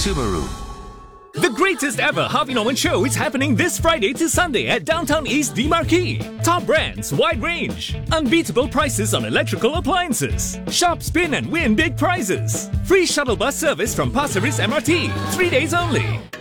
Subaru. The greatest ever Harvey Norman show is happening this Friday to Sunday at Downtown East D-Marquee. Top brands, wide range. Unbeatable prices on electrical appliances. Shop, spin and win big prizes. Free shuttle bus service from Pasir Ris MRT. 3 days only.